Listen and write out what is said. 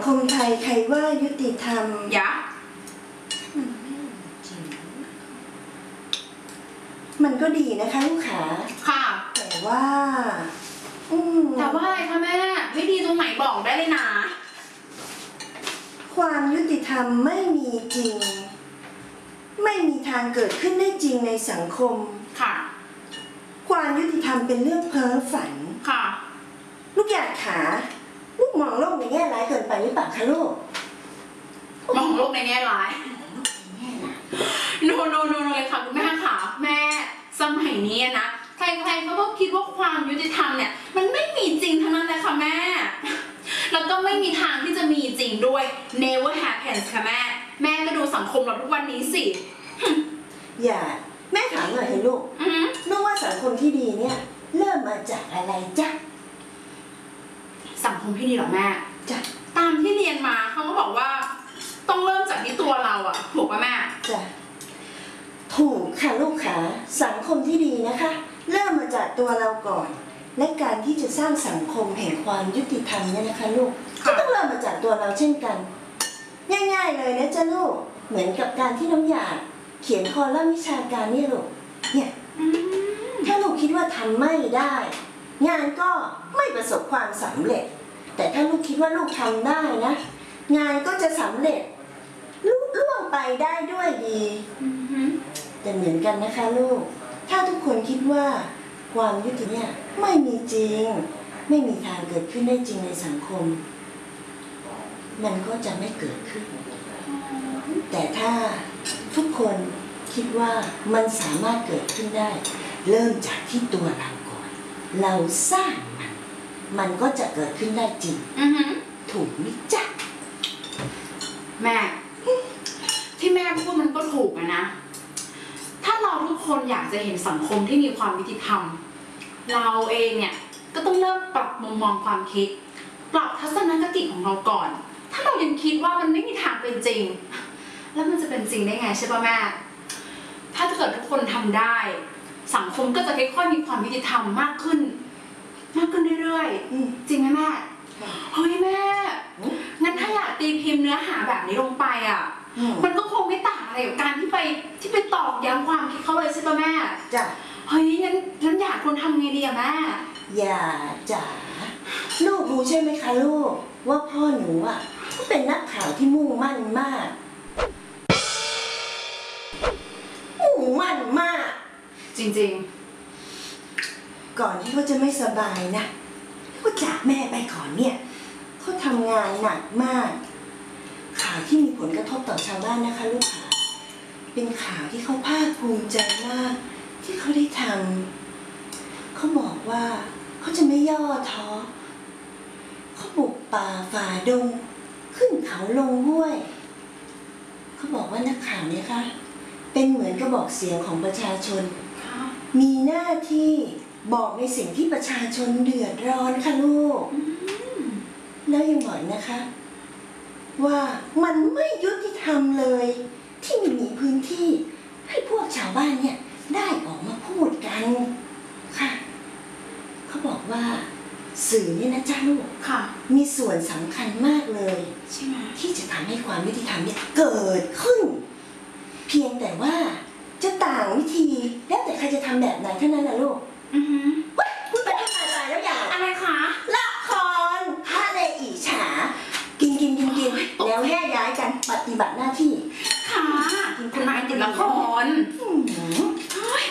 คมไทยใครว่ายุติธรรมยะมันก็ดีนะคะลูกขาค่ะแต่ว่าอะไรคะแม่ไม่ดีตรงไหนบอกได้เลยนะความยุติธรรมไม่มีจริงไม่มีทางเกิดขึ้นได้จริงในสังคมค่ะความยุติธรรมเป็นเรื่องเพ้อฝันค่ะลูกหยาดขาลูกมองโลกในแง่ร้ายเกินไปหรือเปล่าคะลูกมองโลกในแง่ร้ายโนเลยค่ะคุณแม่ค่ะแม่สมัยนี้นะใครๆเขาก็คิดว่าความยุติธรรมเนี่ยมันไม่มีจริงทั้งนั้นเลยค่ะแม่แล้วก็ไม่มีทางที่จะมีจริงด้วย never happens ค่ะแม่ก็ดูสังคมเราทุกวันนี้สิอย่าแม่ถามหน่อยให้ลูกนึกว่าสังคมที่ดีเนี่ยเริ่มมาจากอะไรจ๊ะสังคมที่ดีหรอแม่จ้ะตามที่เรียนมาเขาก็บอกว่าต้องเริ่มจากที่ตัวเราอะถูกป่ะแม่จ้ะถูกค่ะลูกขาสังคมที่ดีนะคะเริ่มมาจากตัวเราก่อนและการที่จะสร้างสังคมแห่งความยุติธรรมเนี่ยนะคะลูกก็ต้องเริ่มมาจากตัวเราเช่นกันง่ายๆเลยนะจ๊ะลูกเหมือนกับการที่น้องหยาดเขียนคอลัมน์วิชาการนี่ลูกเนี่ยถ้าลูกคิดว่าทำไม่ได้งานก็ไม่ประสบความสำเร็จแต่ถ้าลูกคิดว่าลูกทำได้นะงานก็จะสำเร็จลุล่วงไปได้ด้วยดีแต่เหมือนกันนะคะลูกถ้าทุกคนคิดว่าความยุติธรรมเนี่ยไม่มีจริงไม่มีทางเกิดขึ้นได้จริงในสังคมมันก็จะไม่เกิดขึ้นแต่ถ้าทุกคนคิดว่ามันสามารถเกิดขึ้นได้เริ่มจากที่ตัวเราก่อนเราสร้างมันก็จะเกิดขึ้นได้จริงถูกไหมจ๊ะแม่ที่แม่พูดมันก็ถูกนะถ้าเราทุกคนอยากจะเห็นสังคมที่มีความยุติธรรมเราเองเนี่ยก็ต้องเริ่มปรับมุมมองความคิดปรับทัศนคติของเราก่อนถ้าเรายังคิดว่ามันไม่มีทางเป็นจริงแล้วมันจะเป็นจริงได้ไงใช่ป่ะแม่ถ้าเกิดทุกคนทำได้สังคมก็จะค่อยๆมีความยุติธรรมมากขึ้นเรื่อยๆจริงไหมแม่เฮ้ยแม่งั้นถ้าอยากตีพิมพ์เนื้อหาแบบนี้ลงไปอ่ะมันก็คงไม่ต่างอะไรกับการที่ไปตอกย้ำความคิดเขาเลยใช่ป่ะแม่จ้ะเฮ้ยงั้นอยากควรทำไงดีอะแม่อย่าจ๋าลูกรู้ใช่ไหมคะลูกว่าพ่อหนูอ่ะเป็นนักข่าวที่มุ่งมั่นมากจริงๆก่อนที่เขาจะไม่สบายนะเขาจากแม่ไปก่อนเนี่ยเขาทำงานหนักมากข่าวที่มีผลกระทบต่อชาวบ้านนะคะลูกค่ะเป็นข่าวที่เขาภาคภูมิใจมากที่เขาได้ทำเขาบอกว่าเขาจะไม่ย่อท้อเขาบุกป่าฝ่าดงขึ้นเขาลงห้วยเขาบอกว่านักข่าวเนี่ยค่ะเป็นเหมือนกระบอกเสียงของประชาชนมีหน้าที่บอกในสิ่งที่ประชาชนเดือดร้อนค่ะลูกแล้วยังบอกนะคะว่ามันไม่ยุติธรรมเลยที่มีพื้นที่ให้พวกชาวบ้านเนี่ยได้ออกมาพูดกันค่ะเขาบอกว่าสื่อเนี่ยนะจ้าลูกมีส่วนสำคัญมากเลยใช่ไหมที่จะทำให้ความยุติธรรมเนี่ยเกิดขึ้นเพียงแต่ว่าจะต่างวิธีแล้วแต่ใครจะทำแบบไหนเท่านั้นแหละลูกเว้ยพูดไปพูดมาแล้วอย่างอะไรคะละครพระเลอิฉากินแล้วแยกย้ายกันปฏิบัติหน้าที่ค่ะคุณนายติดละคร